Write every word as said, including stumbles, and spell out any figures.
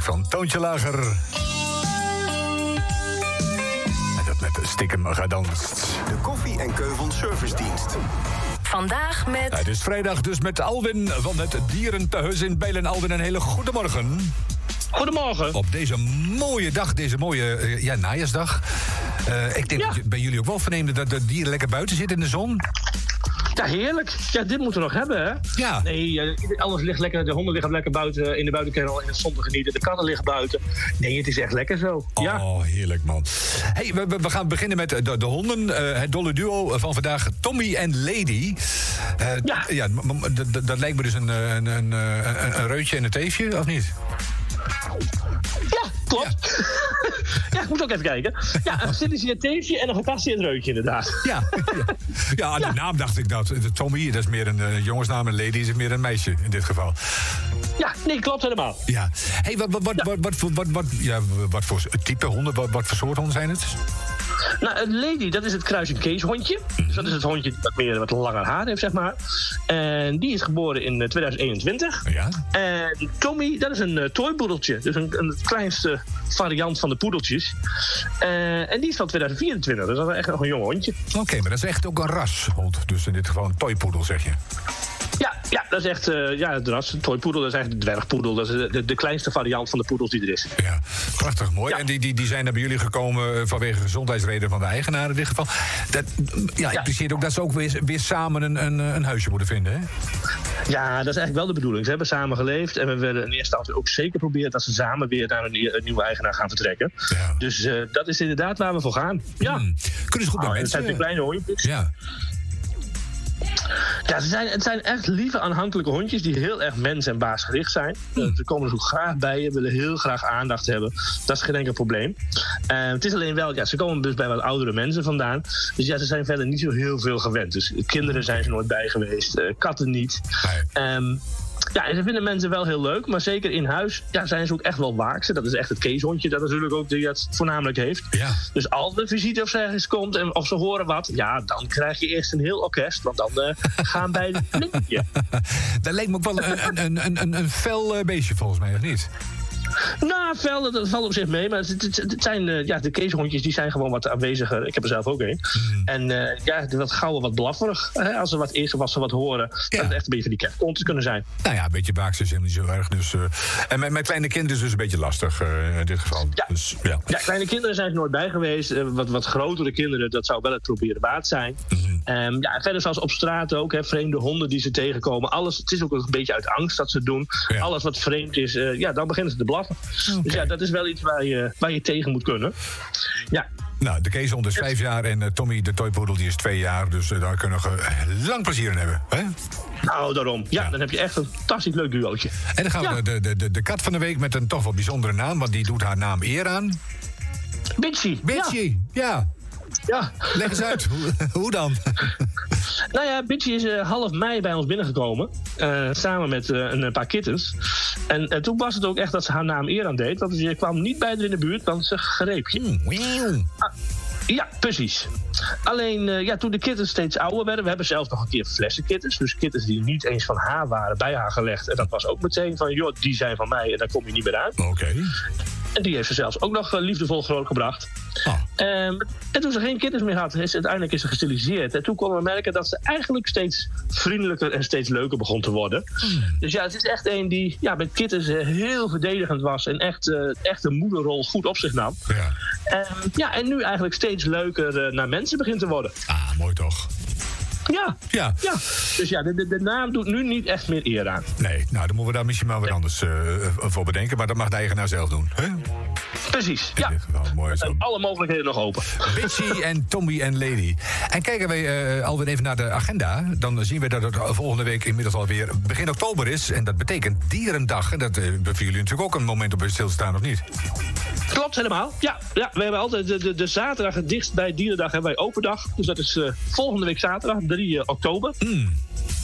van Toontje Lager. En dat met stiekem gedanst. De Koffie en Keuvel Servicedienst. Vandaag met... Het is vrijdag, dus met Alwin van het Dierentehuis in Bijlen. Alwin, een hele goede morgen. Goedemorgen. Op deze mooie dag, deze mooie uh, ja, najaarsdag. Uh, ik denk ja. dat bij jullie ook wel vernemen dat de dieren lekker buiten zitten in de zon. Ja, heerlijk. Ja, dit moeten we nog hebben, hè? Ja. Nee, uh, alles ligt lekker. De honden liggen lekker buiten in de buitenkennel in de zon te genieten. De katten liggen buiten. Nee, het is echt lekker zo. Ja. Oh, heerlijk, man. Hey, we, we gaan beginnen met de, de honden. Uh, het dolle duo van vandaag, Tommy en Lady. Uh, ja. ja dat lijkt me dus een, een, een, een, een reutje en een teefje, of niet? Ja, klopt. Ja. ja, ik moet ook even kijken. Ja, een gesilligeerd teefje en een gecastreerd reutje, inderdaad. Ja, ja. ja aan de ja. naam dacht ik dat. Tommy, dat is meer een uh, jongensnaam en Lady is meer een meisje in dit geval. Ja, nee, klopt helemaal. Ja. Hey, wat, wat, wat, ja. wat, wat, wat, wat, wat, ja, wat voor type honden, wat, wat voor soort honden zijn het? Nou, een Lady, dat is het Kruis en Kees hondje. Dus dat is het hondje dat meer wat langer haar heeft, zeg maar. En die is geboren in tweeduizend eenentwintig. Ja. En Tommy, dat is een uh, toypoedeltje. Dus een, een kleinste variant van de poedeltjes. Uh, en die is van tweeduizend vierentwintig. Dus dat is echt nog een jong hondje. Oké, okay, maar dat is echt ook een rashond. Dus in dit geval een toypoedel, zeg je? Ja, ja, dat is echt uh, ja, het ras. Een toypoedel, dat is eigenlijk de dwergpoedel. Dat is de, de, de kleinste variant van de poedels die er is. Ja, prachtig mooi. Ja. En die, die, die zijn naar bij jullie gekomen vanwege gezondheidsredenen van de eigenaar in dit geval. Dat ja, ja. impliceert ook dat ze ook weer, weer samen een, een, een huisje moeten vinden, hè? Ja, dat is eigenlijk wel de bedoeling. Ze hebben samen geleefd en we willen in eerste instantie ook zeker proberen dat ze samen weer naar een, een nieuwe eigenaar gaan vertrekken. Ja. Dus uh, dat is inderdaad waar we voor gaan. Ja. Hmm. Kunnen ze goed bij oh, mensen? Het zijn natuurlijk kleine hondjes. Ja. Ja, ze zijn, het zijn echt lieve, aanhankelijke hondjes die heel erg mens- en baasgericht zijn. Hmm. Uh, ze komen dus ook graag bij je, willen heel graag aandacht hebben. Dat is geen enkel probleem. Uh, het is alleen wel, ja, ze komen dus bij wat oudere mensen vandaan. Dus ja, ze zijn verder niet zo heel veel gewend. Dus kinderen zijn ze nooit bij geweest, uh, katten niet. Nee. Um, Ja, en ze vinden mensen wel heel leuk, maar zeker in huis ja, zijn ze ook echt wel waakse. Dat is echt het Keeshondje dat natuurlijk ook die het voornamelijk heeft. Ja. Dus als er visite of ergens komt en of ze horen wat, ja, dan krijg je eerst een heel orkest, want dan uh, gaan beide flinkje. Dat lijkt me ook wel een, een, een, een, een fel beestje volgens mij, of niet? Nou, fel, dat valt op zich mee. Maar het, het, het zijn, uh, ja, de keeshondjes die zijn gewoon wat aanweziger. Ik heb er zelf ook een. Mm. En uh, ja, wat gauw wat blafferig. Hè? Als ze wat eerst of als ze wat horen. Ja. Dat het echt een beetje van die catconters kunnen zijn. Nou ja, een beetje baaks is helemaal niet zo erg. Dus, uh, en met, met kleine kinderen is dus een beetje lastig uh, in dit geval. Ja. Dus, ja. ja, kleine kinderen zijn er nooit bij geweest. Uh, wat, wat grotere kinderen, dat zou wel het proberen waard zijn. Mm-hmm. Um, ja, verder zoals op straat ook, hè, vreemde honden die ze tegenkomen. Alles, het is ook een beetje uit angst dat ze het doen. Ja. Alles wat vreemd is, uh, ja, dan beginnen ze te blaffen. Okay. Dus ja, dat is wel iets waar je, waar je tegen moet kunnen. Ja. Nou, de Keeshond is vijf jaar en uh, Tommy, de toypoedel, die is twee jaar. Dus uh, daar kunnen we uh, lang plezier in hebben. Hè? Nou, daarom. Ja, ja, dan heb je echt een fantastisch leuk duootje. En dan gaan ja. we de, de, de, de kat van de week met een toch wel bijzondere naam, want die doet haar naam eer aan. Bitchy. Bitchy, ja. ja. Ja. Leg eens uit, hoe, hoe dan? Nou ja, Bitchy is uh, half mei bij ons binnengekomen. Uh, samen met uh, een paar kittens. En uh, toen was het ook echt dat ze haar naam eer aan deed. Want ze kwam niet bij haar in de buurt, want ze greep je. Mm, ah, ja, precies. Alleen uh, ja, toen de kittens steeds ouder werden... we hebben zelfs nog een keer flessenkittens. Dus kittens die niet eens van haar waren, bij haar gelegd. En dat was ook meteen van, joh, die zijn van mij en daar kom je niet meer uit. Oké. Okay. En die heeft ze zelfs ook nog uh, liefdevol grootgebracht. Oh. Um, en toen ze geen kittens meer had, is uiteindelijk is ze gesteriliseerd. En toen konden we merken dat ze eigenlijk steeds vriendelijker en steeds leuker begon te worden. Mm. Dus ja, het is echt een die ja, met kittens uh, heel verdedigend was. En echt, uh, echt een moederrol goed op zich nam. Ja. Um, ja, en nu eigenlijk steeds leuker uh, naar mensen begint te worden. Ah, mooi toch. Ja, ja. ja. Dus ja, de, de, de naam doet nu niet echt meer eer aan. Nee, nou dan moeten we daar misschien wel weer anders uh, voor bedenken. Maar dat mag de eigenaar zelf doen. Hè? Precies, in ja. Dit geval, mooi er zo. zijn alle mogelijkheden nog open. Bitchy en Tommy en Lady. En kijken wij uh, alweer even naar de agenda. Dan zien we dat het volgende week inmiddels alweer begin oktober is. En dat betekent Dierendag. En dat uh, voor jullie natuurlijk ook een moment op stilstaan, of niet? Klopt, helemaal. Ja, ja, we hebben altijd de, de, de zaterdag het dichtst bij Dierendag hebben wij open dag. Dus dat is uh, volgende week zaterdag, drie oktober. Mm.